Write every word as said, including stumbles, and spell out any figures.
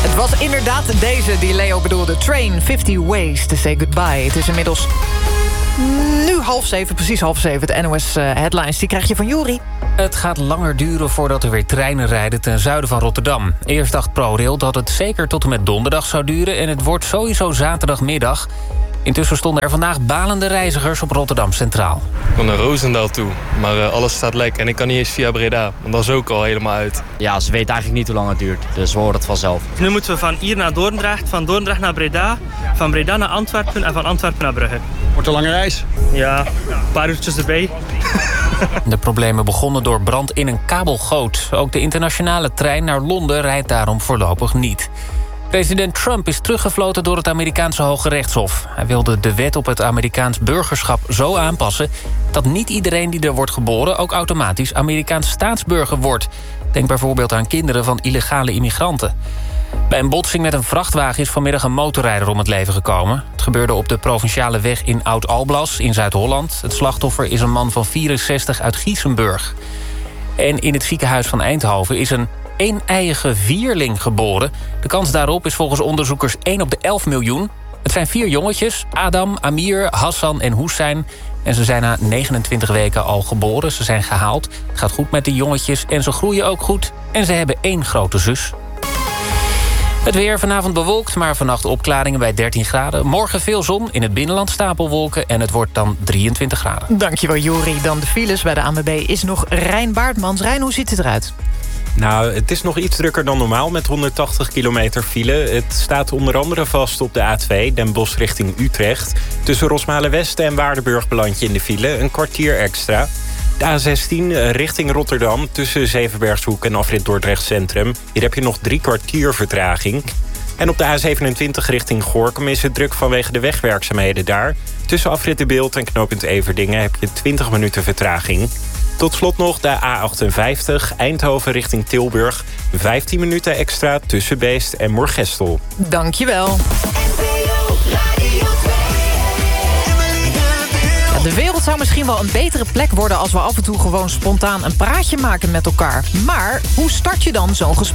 Het was inderdaad deze die Leo bedoelde. Train, fifty ways to say goodbye. Het is inmiddels nu half zeven, precies half zeven. De N O S uh, Headlines, die krijg je van Juri. Het gaat langer duren voordat er weer treinen rijden ten zuiden van Rotterdam. Eerst dacht ProRail dat het zeker tot en met donderdag zou duren... en het wordt sowieso zaterdagmiddag. Intussen stonden er vandaag balende reizigers op Rotterdam Centraal. Ik kon naar Roosendaal toe, maar uh, alles staat lek en ik kan niet eens via Breda. Want dat is ook al helemaal uit. Ja, ze weten eigenlijk niet hoe lang het duurt, dus we horen het vanzelf. Nu moeten we van hier naar Dordrecht, van Dordrecht naar Breda... van Breda naar Antwerpen en van Antwerpen naar Brugge. Wordt een lange reis? Ja, een paar uurtjes erbij. De problemen begonnen door brand in een kabelgoot. Ook de internationale trein naar Londen rijdt daarom voorlopig niet. President Trump is teruggefloten door het Amerikaanse Hoge Rechtshof. Hij wilde de wet op het Amerikaans burgerschap zo aanpassen... dat niet iedereen die er wordt geboren ook automatisch Amerikaans staatsburger wordt. Denk bijvoorbeeld aan kinderen van illegale immigranten. Bij een botsing met een vrachtwagen is vanmiddag een motorrijder om het leven gekomen. Het gebeurde op de provinciale weg in Oud-Alblas in Zuid-Holland. Het slachtoffer is een man van vierenzestig uit Giesenburg. En in het ziekenhuis van Eindhoven is een een-eiige vierling geboren. De kans daarop is volgens onderzoekers één op de elf miljoen. Het zijn vier jongetjes, Adam, Amir, Hassan en Hussein. En ze zijn na negenentwintig weken al geboren. Ze zijn gehaald. Het gaat goed met de jongetjes en ze groeien ook goed. En ze hebben één grote zus. Het weer vanavond bewolkt, maar vannacht opklaringen bij dertien graden. Morgen veel zon, in het binnenland stapelwolken... en het wordt dan drieëntwintig graden. Dankjewel, Jori. Dan de files bij de A N W B is nog Rijn Baartmans. Rijn, hoe ziet het eruit? Nou, het is nog iets drukker dan normaal met honderdtachtig kilometer file. Het staat onder andere vast op de A twee, Den Bosch richting Utrecht. Tussen Rosmalen-West en Waardenburg beland je in de file, een kwartier extra. De A zestien richting Rotterdam tussen Zevenbergshoek en afrit Dordrecht Centrum. Hier heb je nog drie kwartier vertraging. En op de A zevenentwintig richting Gorinchem is het druk vanwege de wegwerkzaamheden daar. Tussen afrit De Bilt en knooppunt Everdingen heb je twintig minuten vertraging. Tot slot nog de A achtenvijftig, Eindhoven richting Tilburg. vijftien minuten extra tussen Beest en Moergestel. Dankjewel. Ja, de wereld zou misschien wel een betere plek worden... als we af en toe gewoon spontaan een praatje maken met elkaar. Maar hoe start je dan zo'n gesprek?